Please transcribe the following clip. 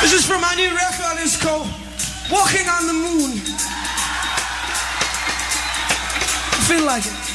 This is from my new record. It's called Walking on the Moon. I feel like it.